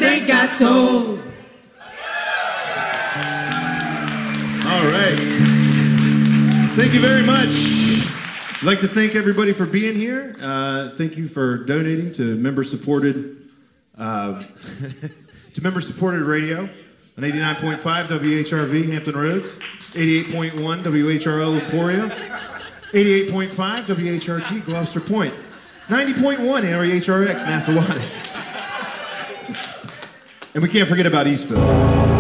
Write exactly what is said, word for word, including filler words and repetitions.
ain't got soul. All right. Thank you very much. I'd like to thank everybody for being here. Uh, thank you for donating to member-supported uh, to member-supported radio on eighty-nine point five W H R V Hampton Roads, eighty-eight point one W H R L Emporia, eighty-eight point five W H R G Gloucester Point, ninety point one R E H R X Nassawanex. And we can't forget about Eastville.